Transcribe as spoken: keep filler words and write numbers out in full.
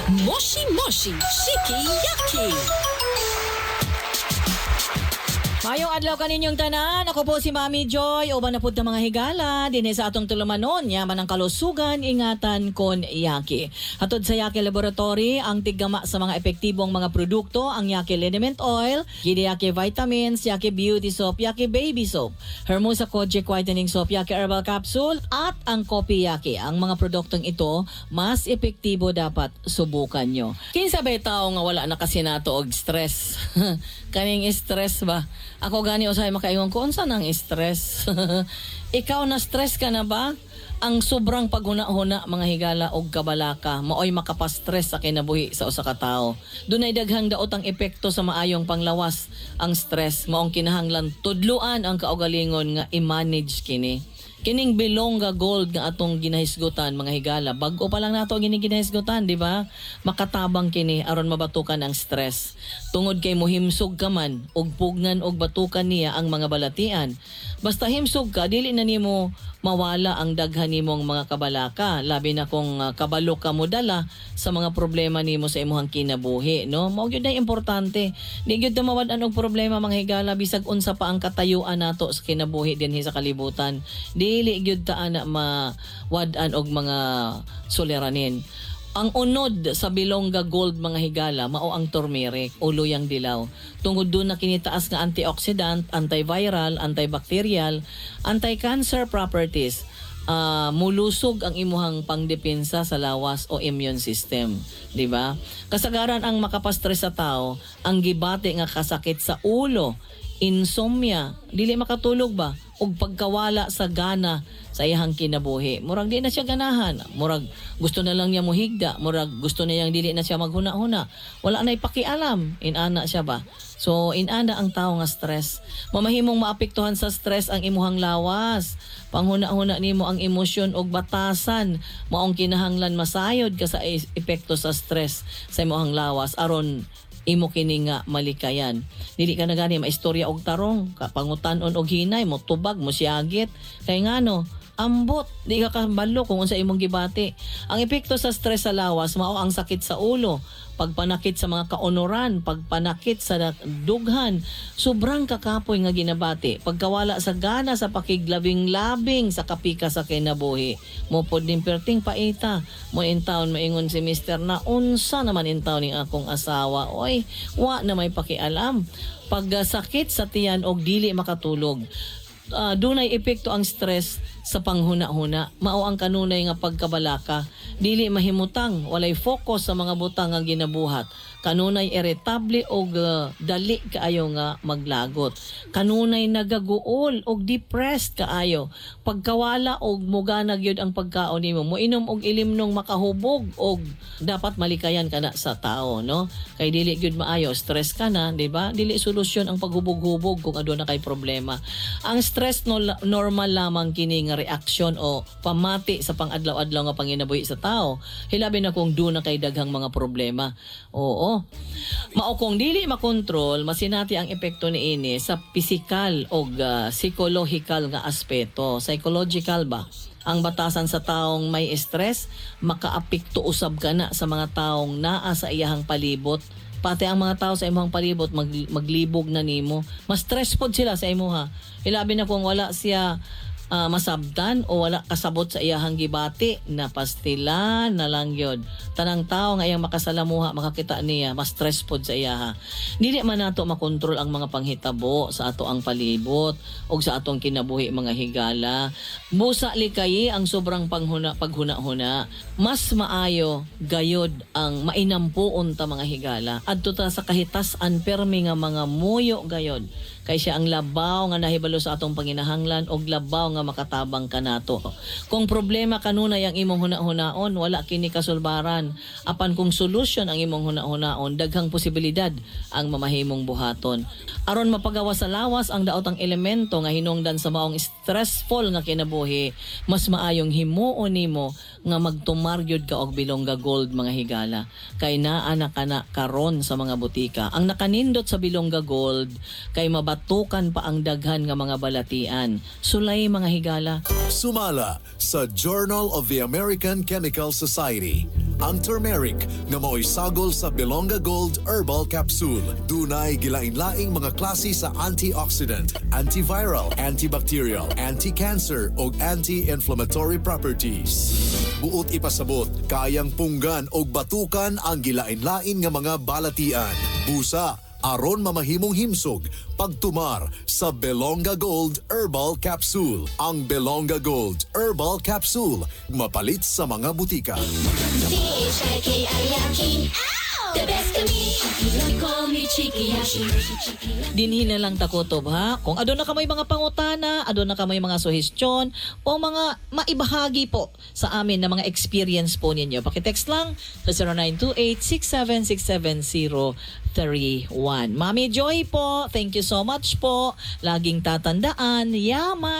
Moshi Moshi Shiki-Yaki. Mayong adlaw kaninyong tanan, ako po si Mami Joy, uban na pud ka mga higala, dinhi sa atong tulumanon, yaman ang kalusugan, ingatan kon Yaki. Hatod sa Yaki Laboratory, ang tiggama sa mga epektibong mga produkto, ang Yaki Liniment Oil, Gidi Yaki Vitamins, Yaki Beauty Soap, Yaki Baby Soap, Hermosa Kojic Whitening Soap, Yaki Herbal Capsule, at ang Kopi Yaki. Ang mga produktong ito, mas epektibo dapat subukan nyo. Kinsa ba tao nga wala na kasi nato og stress? Kaning stress ba? Ako gani usay makaingon ko unsa nang stress. Ikaw na stress ka na ba? Ang sobrang paghuna-huna mga higala og kabalaka maoy makapastress sa kinabuhi sa usa ka tawo. Dunay daghang daot ang epekto sa maayong panglawas ang stress maong kinahanglan tudluan ang kaugalingon nga i-manage kini. Kining Bilongga Gold nga atong ginahisgutan mga higala, bag-o pa lang nato ang ginahisgutan, di ba? Makatabang kini aron mabatukan ang stress. Tungod kay mohimsog ka man og pugnan og batukan niya ang mga balatian. Basta himsog ka, dili na nimo mawala ang daghan nimong mga kabalaka, labi na kung uh, kabalo ka mo dala sa mga problema nimo sa imong kinabuhi, no? Mao gyud na importante. Di gyud na mawad-an og problema mga higala bisag unsa pa ang katayuan nato sa kinabuhi dinhi sa kalibutan. Dili gyud ta ana mawad-an og mga suliranin. Ang unod sa Bilongga Gold mga higala mao ang turmeric o luyang dilaw. Tungod doon na kinitaas nga antioxidant, antiviral, antibacterial, anti-cancer properties. Uh, mulusog ang imuhang pangdepensa sa lawas o immune system, di ba? Kasagaran ang makapastress sa tao, ang gibati nga kasakit sa ulo, insomnia, dili makatulog ba? Og pagkawala sa gana sa iyang kinabuhi. Murag di na siya ganahan. Murag gusto na lang niya muhigda. Murag gusto na niyang dili na siya maghuna-huna. Wala na ipakialam. Inana siya ba? So, inana ang tao nga stress. Mamahimong maapektuhan sa stress ang imuhang lawas. Panghuna-huna nimo ang emosyon og batasan. Maong kinahanglan masayod ka sa epekto sa stress sa imuhang lawas. Aron imo kini nga malikayan. Dili ka na gani maistorya og tarong, kapangutan-on og hinay mo tubag mo siagit. Kay ngano, ambot, di ka kabalo kung unsa imong gibati. Ang epekto sa stress sa lawas mao ang sakit sa ulo, pagpanakit sa mga kaunoran, pagpanakit sa dughan, sobrang kakapoy nga ginabati. Pagkawala sa gana sa pakiglabing-labing sa kapika sa kinabuhi. Mo pod ning perting paita, mo in town maingon si mister na unsa naman in town ning akong asawa. Oy, wa na may pakialam. Pagkasakit sa tiyan og dili makatulog. Uh, dunay epekto ang stress sa panghuna-huna. Mao ang kanunay nga pagkabalaka. Dili mahimutang, walay focus sa mga butang nga ginabuhat. Kanunay irritable og uh, dali kaayo nga maglagot. Kanunay nagaguol og depressed kaayo. Pagkawala og mugana gyud ang pagkaon nimo. Moinom og ilimnong makahubog og dapat malikayan kana sa tao, no? Kay dili gyud maayo, stress ka na, di ba? Dili solusyon ang paghubog-hubog kung aduna kay problema. Ang stress no, normal lamang kini nga reaksyon o pamati sa pang-adlaw-adlaw nga panginabuhi sa tao. Hilabi na kung doon na kay daghang mga problema. Oo. Mao kung dili makontrol, masinati ang epekto niini sa pisikal o uh, psychological nga aspeto. Psychological ba? Ang batasan sa taong may stress, makaapekto usab ka na sa mga taong naa sa iyahang palibot. Pati ang mga tao sa imong palibot mag, maglibog na nimo. Mas stress pod sila sa imuha. Hilabi na kung wala siya Uh, masabtan o wala kasabot sa iyahang gibati na pastila na lang yun. Tanang tao nga iyang makasalamuha, makakita niya, mas stress pod sa iyaha. Dili man nato makontrol ang mga panghitabo sa ato ang palibot o sa atong kinabuhi mga higala. Busa likayi ang sobrang panghuna, paghuna-huna. Mas maayo gayod ang mainampuon ta mga higala. Adto ta sa kahitas-an permi nga mga muyo gayod. Kay siya ang labaw nga nahibalo sa atong panginahanglan og labaw nga makatabang kanato. Kung problema kanunay ang imong huna-hunaon, wala kini kasulbaran. Apan kung solusyon ang imong huna-hunaon, daghang posibilidad ang mamahimong buhaton. Aron mapagawa sa lawas ang daotang elemento nga hinungdan sa maong stressful nga kinabuhi, mas maayong himuon nimo nga magtumaryod ka og Bilongga Gold mga higala. Kay naa na kana karon sa mga butika. Ang nakanindot sa Bilongga Gold kay mabay batukan pa ang daghan nga mga balatian. Sulay mga higala. Sumala sa Journal of the American Chemical Society. Ang turmeric nga mao'y sagol sa Belonga Gold Herbal Capsule. Dunay gilain-laing mga klase sa antioxidant, antiviral, antibacterial, anti-cancer o anti-inflammatory properties. Buot ipasabot, kayang punggan o batukan ang gilain-lain nga mga balatian. Busa, aron mamahimong himsog, pagtumar sa Belonga Gold Herbal Capsule. Ang Belonga Gold Herbal Capsule, mapalit sa mga butika. C H I K I Yakin. The best to me. You call me Chiki Yakin. Dinhin na lang takotob ha. Kung adon na kamay mga pangutana, adon na kamay mga suhestyon, o mga maibahagi po sa amin na mga experience po ninyo. Pakitext lang sa zero nine two eight six seven six seven zero three one. Mami Joy po, thank you so much po. Laging tatandaan, yaman.